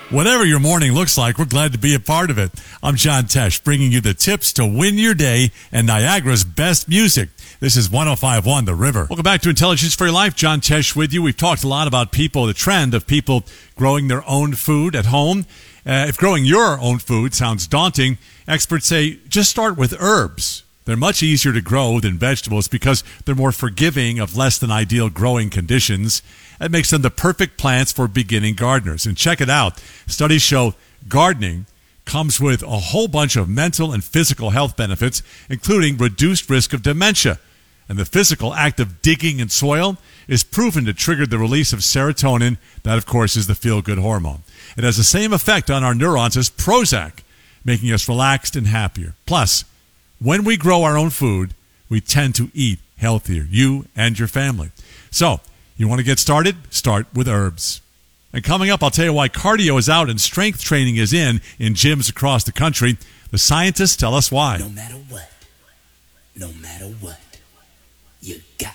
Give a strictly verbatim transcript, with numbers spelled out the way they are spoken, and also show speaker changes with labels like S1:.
S1: Whatever your morning looks like, we're glad to be a part of it. I'm John Tesh, bringing you the tips to win your day and Niagara's best music. This is one oh five point one The River. Welcome back to Intelligence for Your Life. John Tesh with you. We've talked a lot about people, the trend of people growing their own food at home. Uh, if growing your own food sounds daunting, experts say just start with herbs. They're much easier to grow than vegetables because they're more forgiving of less than ideal growing conditions. That makes them the perfect plants for beginning gardeners. And check it out. Studies show gardening comes with a whole bunch of mental and physical health benefits, including reduced risk of dementia. And the physical act of digging in soil is proven to trigger the release of serotonin. That, of course, is the feel-good hormone. It has the same effect on our neurons as Prozac, making us relaxed and happier. Plus, when we grow our own food, we tend to eat healthier, you and your family. So, you want to get started? Start with herbs. And coming up, I'll tell you why cardio is out and strength training is in in gyms across the country. The scientists tell us why.
S2: No matter what, no matter what, you got